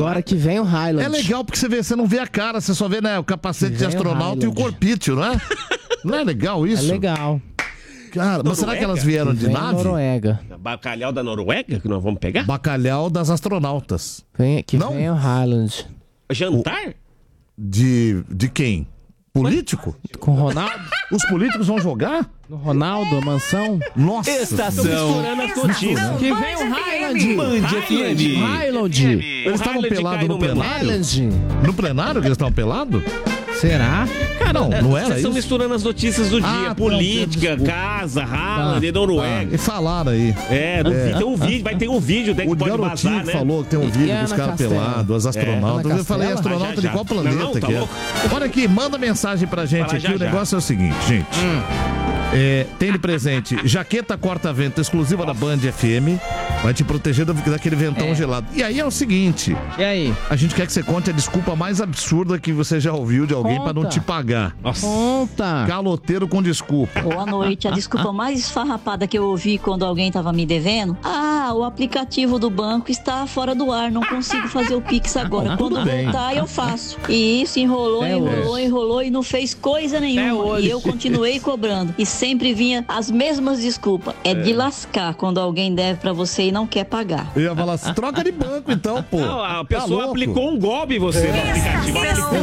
Agora que vem o Highland. É legal porque você não vê a cara, você só vê, né, o capacete de astronauta e o corpício, não é? Não é legal isso? É legal. Cara, mas será que elas vieram de nave? Noruega. Bacalhau da Noruega que nós vamos pegar? Bacalhau das astronautas. Vem o Highland. Jantar? De quem? Político? Com o Ronaldo? Os políticos vão jogar? No Ronaldo, a mansão? Nossa. Estação. Misturando as notícias. Que vem o Highland. Band FM. Highland. Eles estavam pelados no plenário? Highland. No plenário que eles estavam pelados? Será? Cara, não era Vocês estão isso? misturando as notícias do dia. não, Política, desculpa. casa, Highland, de Noruega. E falaram aí. Tem um vídeo, vai ter um vídeo, né, que O pode garotinho vazar, que né? falou que tem um vídeo Ana dos caras Castela. pelados, as astronautas. Ana Eu falei Castela. astronauta Já. de qual planeta Não, tá que é? louco. Olha aqui, manda mensagem pra gente Fala aqui. já, O já. negócio é o seguinte, gente. Tem de presente jaqueta corta-vento exclusiva da Band FM. Vai te proteger daquele ventão gelado. E aí é o seguinte. E aí? A gente quer que você conte a desculpa mais absurda que você já ouviu de alguém pra não te pagar. Nossa. Conta. Caloteiro com desculpa. Boa noite. A desculpa mais esfarrapada que eu ouvi quando alguém tava me devendo. O aplicativo do banco está fora do ar, não consigo fazer o Pix agora. Tudo Quando bem. voltar, eu faço. E isso enrolou e não fez coisa nenhuma. E eu continuei cobrando. E sempre vinha as mesmas desculpas. É de lascar quando alguém deve pra você e não quer pagar. Eu ia falar assim, troca de banco então, pô. Não, a Tá pessoa louco? aplicou um golpe em você no aplicativo.